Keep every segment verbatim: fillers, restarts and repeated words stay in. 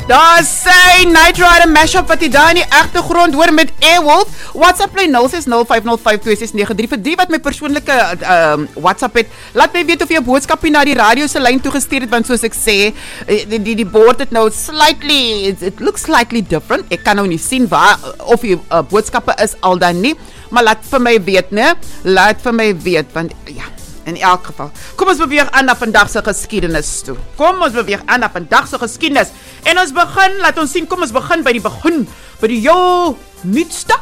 Daar sê Night Rider mashup wat jy daar in die agtergrond hoor met Airwolf. WhatsApp bly nul ses nul vyf nul vyf twee ses nege drie vir die wat my persoonlike uh, WhatsApp het. Laat my weet of jy 'n boodskapie na die radio se lyn toegestuur het, want soos ek sê, die die, die board het nou slightly it, it looks slightly different. Ek kan nou nie sien waar of die uh, boodskappe is al dan nie, maar laat vir my weet, né? Laat vir my weet, want ja, in elk geval. Kom ons beweeg aan na vandag se geskiedenis toe. Kom ons beweeg aan na vandag se geskiedenis. En ons begin, laat ons sien, kom ons begin by die begin, by die heel nuutste.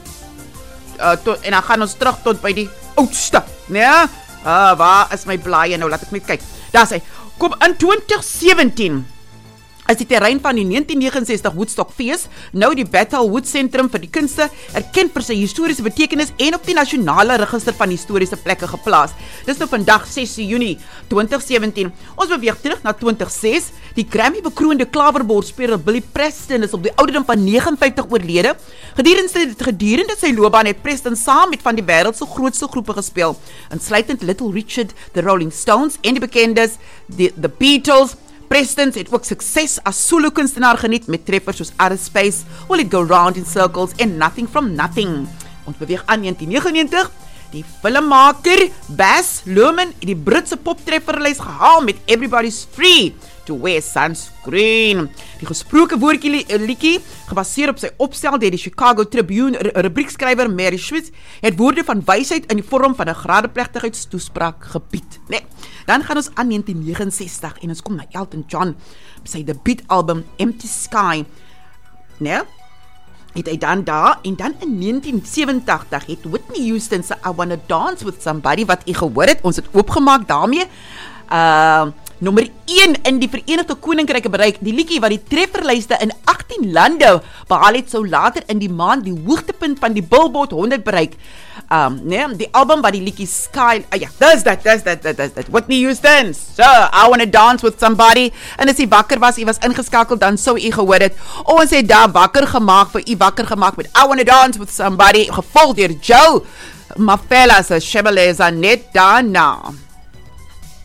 Uh, tot, en dan gaan ons terug tot by die oudste, né? Uh, waar is my blaaie nou? Laat ek net kyk. Daar sê, kom in twintig sewentien is die terrein van die negentien vyf nege Woodstock Fees nou die Battlewood Sentrum vir die kunste erken vir sy historiese betekenis en op die nasionale register van historiese plekke geplaas. Dis nou vandag ses Junie twintig sewentien. Ons beweeg terug na twintig ses. Die Grammy bekroonde klaverbordsspeler Billy Preston is op die ouderdom van vyf nege oorlede. Gedurende, gedurende sy loopbaan het Preston saam met van die wêreld se grootste groepe gespeel, insluitend Little Richard, The Rolling Stones en die bekendes The, the Beatles. Preston het ook sukses as solo-kunstenaar geniet met treffers soos Outer Space, Will It Go Round in Circles en Nothing From Nothing. Ons beweeg aan negentien negenennegentig. Die filmmaker Baz Luhrmann het die Britse poptrefferlys gehaal met Everybody's Free to Wear Sunscreen. Die gesproke woordjie liedjie, gebaseer op sy opstel deur die Chicago Tribune rubriekskrywer Mary Schwitz, het woorde van wysheid in die vorm van 'n gradeplegtigheidstoespraak gebied. Nee, dan gaan ons aan negentien negenensestig en ons kom na Elton John met sy debuutalbum Empty Sky. Nee, het hy dan daar, en dan in negentien sewentig het Whitney Houston se I Wanna Dance With Somebody, wat jy gehoor het, ons het oopgemaak daarmee, uh, nommer een in die Verenigde Koninkryke bereik. Die liedjie wat die trefferlyste in agttien lande behaal het, sou later in die maand die hoogtepunt van die Billboard honderd bereik. Um, nee, die album wat die liedjie Sky, uh, ja, dis dat, dis dat, dis dat, dis Whitney Houston, so, I Wanna Dance With Somebody, en as jy wakker was, jy was ingeskakeld, dan sou jy gehoor het, ons het daar wakker gemaak, vir jy wakker gemaak met I Wanna Dance With Somebody, gevolg deur Joe Mafela se Shebeleza net daarna.